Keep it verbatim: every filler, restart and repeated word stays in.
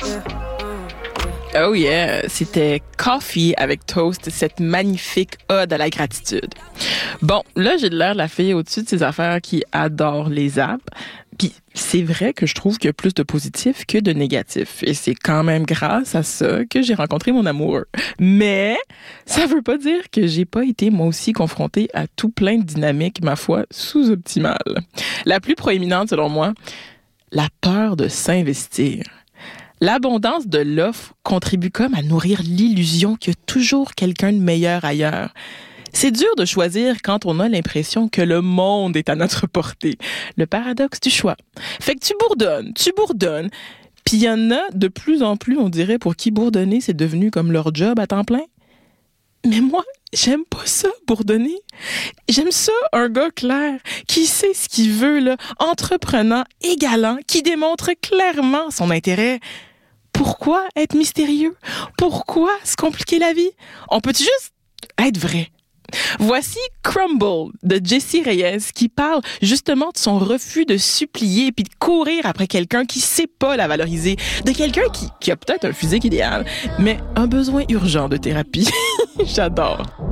Oh yeah, c'était Coffee avec Toast, cette magnifique ode à la gratitude. Bon, là, j'ai de l'air de la fille au-dessus de ces affaires qui adore les apps. Puis c'est vrai que je trouve qu'il y a plus de positifs que de négatifs. Et c'est quand même grâce à ça que j'ai rencontré mon amoureux. Mais ça veut pas dire que j'ai pas été moi aussi confrontée à tout plein de dynamiques, ma foi, sous-optimales. La plus proéminente, selon moi, la peur de s'investir. L'abondance de l'offre contribue comme à nourrir l'illusion qu'il y a toujours quelqu'un de meilleur ailleurs. C'est dur de choisir quand on a l'impression que le monde est à notre portée. Le paradoxe du choix. Fait que tu bourdonnes, tu bourdonnes, puis il y en a de plus en plus, on dirait, pour qui bourdonner, c'est devenu comme leur job à temps plein. Mais moi, j'aime pas ça, bourdonner. J'aime ça, un gars clair, qui sait ce qu'il veut, là, entreprenant et galant, qui démontre clairement son intérêt. Pourquoi être mystérieux? Pourquoi se compliquer la vie? On peut-tu juste être vrai? Voici Crumble de Jessie Reyes qui parle justement de son refus de supplier puis de courir après quelqu'un qui sait pas la valoriser, de quelqu'un qui, qui a peut-être un physique idéal, mais un besoin urgent de thérapie. J'adore.